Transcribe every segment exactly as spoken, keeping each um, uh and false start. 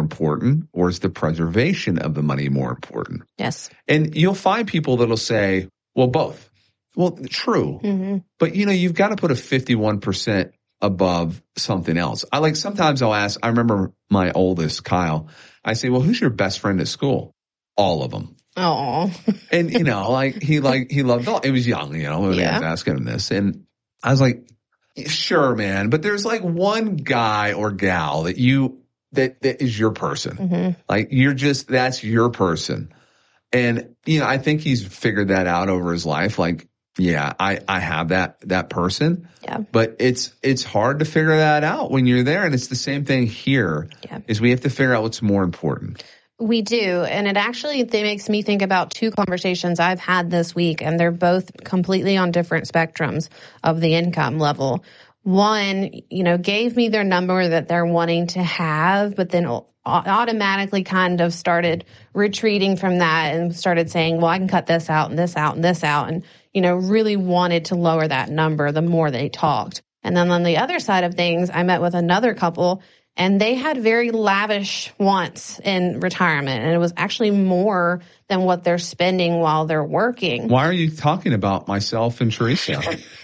important, or is the preservation of the money more important? Yes. And you'll find people that'll say, well, both. Well, true. Mm-hmm. But, you know, you've got to put a fifty-one percent above something else. I like, sometimes I'll ask, I remember my oldest, Kyle, I say, well, who's your best friend at school? All of them. Oh. And, you know, like, he like, he loved all, it was young, you know, when Yeah. I was asking him this. And I was like, sure, man, but there's like one guy or gal that you, that, that is your person. Mm-hmm. Like, you're just, that's your person. And, you know, I think he's figured that out over his life. Like, yeah, I, I have that, that person. Yeah. But it's, it's hard to figure that out when you're there. And it's the same thing here Yeah. is we have to figure out what's more important. We do. And it actually it makes me think about two conversations I've had this week, and they're both completely on different spectrums of the income level. One, you know, gave me their number that they're wanting to have, but then automatically kind of started retreating from that and started saying, well, I can cut this out and this out and this out. And, you know, really wanted to lower that number the more they talked. And then on the other side of things, I met with another couple, and they had very lavish wants in retirement. And it was actually more than what they're spending while they're working. Why are you talking about myself and Teresa?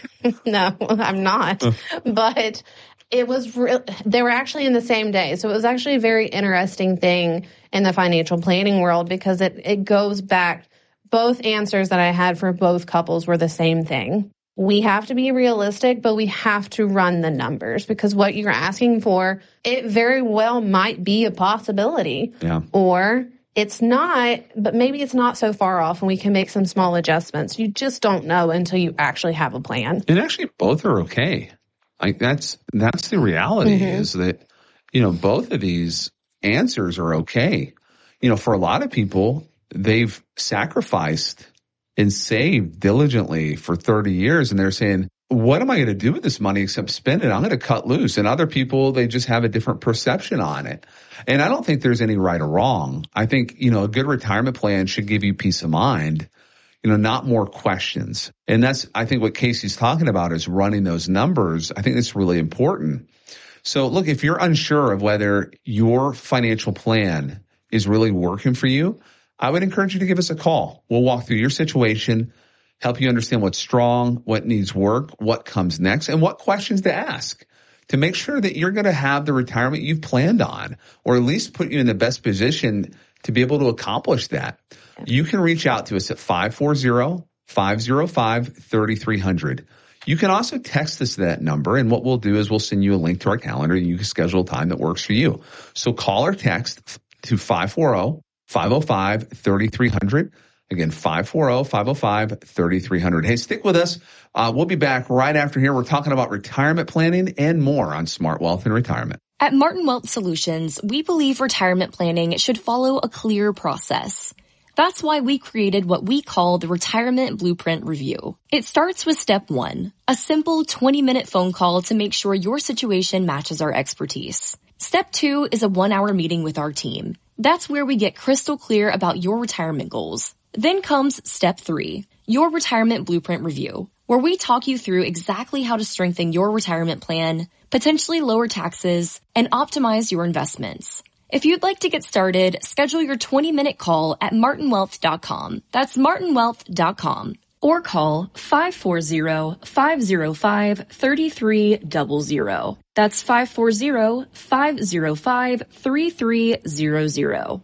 No, I'm not. But it was, re- they were actually in the same day. So it was actually a very interesting thing in the financial planning world, because it, it goes back, both answers that I had for both couples were the same thing. We have to be realistic, but we have to run the numbers, because what you're asking for, it very well might be a possibility. Yeah. Or it's not, but maybe it's not so far off and we can make some small adjustments. You just don't know until you actually have a plan. And actually both are okay. Like that's, that's the reality mm-hmm. is that, you know, both of these answers are okay. You know, for a lot of people, they've sacrificed and saved diligently for thirty years. And they're saying, what am I going to do with this money except spend it? I'm going to cut loose. And other people, they just have a different perception on it. And I don't think there's any right or wrong. I think, you know, a good retirement plan should give you peace of mind, you know, not more questions. And that's, I think what Casey's talking about is running those numbers. I think that's really important. So look, if you're unsure of whether your financial plan is really working for you, I would encourage you to give us a call. We'll walk through your situation, help you understand what's strong, what needs work, what comes next, and what questions to ask to make sure that you're going to have the retirement you've planned on, or at least put you in the best position to be able to accomplish that. Yeah. You can reach out to us at five four zero, five zero five, three three zero zero. You can also text us that number, and what we'll do is we'll send you a link to our calendar, and you can schedule a time that works for you. So call or text to five four zero, five zero five, three three zero zero. Again, five four zero, five zero five, three three zero zero. Hey, stick with us. Uh, we'll be back right after here. We're talking about retirement planning and more on Smart Wealth and Retirement. At Martin Wealth Solutions, we believe retirement planning should follow a clear process. That's why we created what we call the Retirement Blueprint Review. It starts with step one, a simple twenty-minute phone call to make sure your situation matches our expertise. Step two is a one-hour meeting with our team. That's where we get crystal clear about your retirement goals. Then comes step three, your retirement blueprint review, where we talk you through exactly how to strengthen your retirement plan, potentially lower taxes, and optimize your investments. If you'd like to get started, schedule your twenty-minute call at martin wealth dot com. That's martin wealth dot com. Or call five four zero, five zero five, three three zero zero. That's five four zero, five zero five, three three zero zero.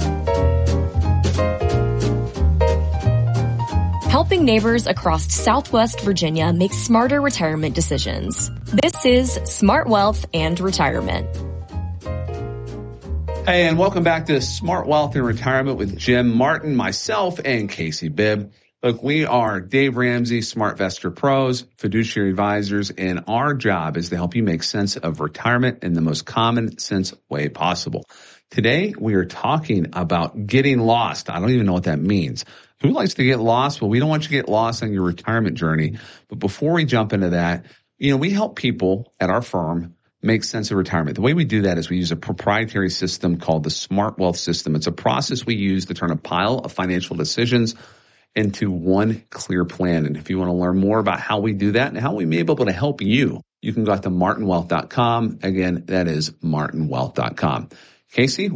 Helping neighbors across Southwest Virginia make smarter retirement decisions. This is Smart Wealth and Retirement. Hey, and welcome back to Smart Wealth and Retirement with Jim Martin, myself, and Casey Bibb. Look, we are Dave Ramsey, SmartVestor Pros, fiduciary advisors, and our job is to help you make sense of retirement in the most common sense way possible. Today, we are talking about getting lost. I don't even know what that means. Who likes to get lost? Well, we don't want you to get lost on your retirement journey. But before we jump into that, you know, we help people at our firm make sense of retirement. The way we do that is we use a proprietary system called the Smart Wealth System. It's a process we use to turn a pile of financial decisions into one clear plan. And if you want to learn more about how we do that and how we may be able to help you, you can go out to martin wealth dot com. Again, that is martin wealth dot com. Casey,